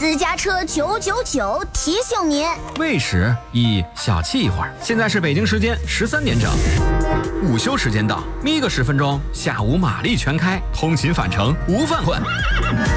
私家车999提醒您， 未时宜小憩一会儿。现在是北京时间13点整，午休时间到，眯个10分钟，下午马力全开，通勤返程无犯困。